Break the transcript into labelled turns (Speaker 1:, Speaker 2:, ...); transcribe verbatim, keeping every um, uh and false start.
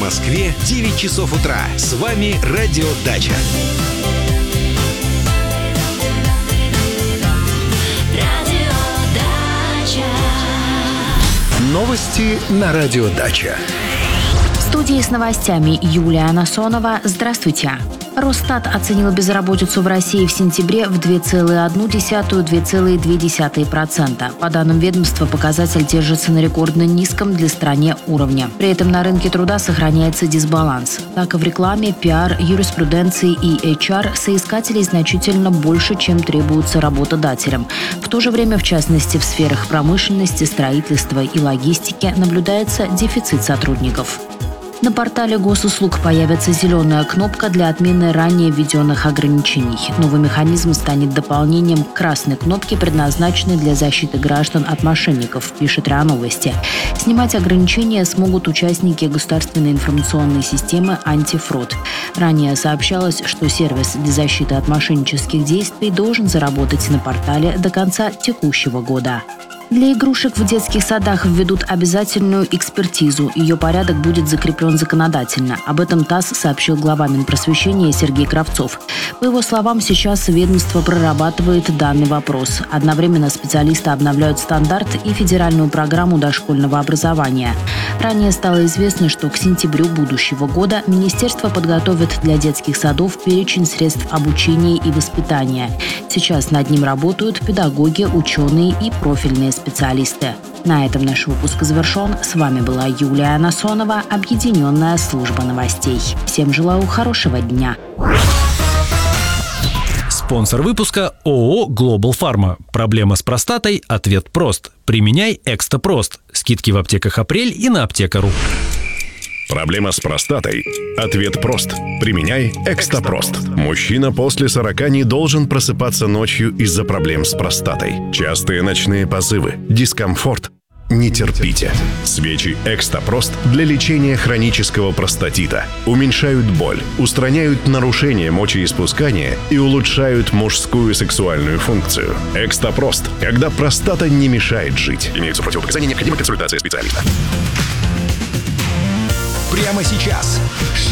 Speaker 1: Москве девять часов утра. С вами Радио Дача. Новости на Радио Дача.
Speaker 2: В студии с новостями Юлия Насонова. Здравствуйте. Росстат оценил безработицу в России в сентябре в два целых одна десятая - два целых две десятых процента. По данным ведомства, показатель держится на рекордно низком для страны уровне. При этом на рынке труда сохраняется дисбаланс. Так и в рекламе, пиар, юриспруденции и эйч ар соискателей значительно больше, чем требуется работодателям. В то же время, в частности, в сферах промышленности, строительства и логистики наблюдается дефицит сотрудников. На портале госуслуг появится зеленая кнопка для отмены ранее введенных ограничений. Новый механизм станет дополнением к красной кнопке, предназначенной для защиты граждан от мошенников, пишет РИА Новости. Снимать ограничения смогут участники государственной информационной системы «Антифрод». Ранее сообщалось, что сервис для защиты от мошеннических действий должен заработать на портале до конца текущего года. Для игрушек в детских садах введут обязательную экспертизу. Ее порядок будет закреплен законодательно. Об этом ТАСС сообщил глава Минпросвещения Сергей Кравцов. По его словам, сейчас ведомство прорабатывает данный вопрос. Одновременно специалисты обновляют стандарт и федеральную программу дошкольного образования. Ранее стало известно, что к сентябрю будущего года министерство подготовит для детских садов перечень средств обучения и воспитания. Сейчас над ним работают педагоги, ученые и профильные специалисты. На этом наш выпуск завершен. С вами была Юлия Насонова, Объединенная служба новостей. Всем желаю хорошего дня.
Speaker 3: Спонсор выпуска ООО «Глобал Фарма». Проблема с простатой? Ответ прост. Применяй Экстапрост. Скидки в аптеках «Апрель» и на аптека.ру.
Speaker 4: Проблема с простатой? Ответ прост. Применяй Экстапрост. Мужчина после сорока не должен просыпаться ночью из-за проблем с простатой. Частые ночные позывы, дискомфорт. Не терпите. Свечи Экстапрост для лечения хронического простатита уменьшают боль, устраняют нарушения мочеиспускания и улучшают мужскую сексуальную функцию. Экстапрост, когда простата не мешает жить. Имеются противопоказания, необходима консультация специалиста.
Speaker 1: Прямо сейчас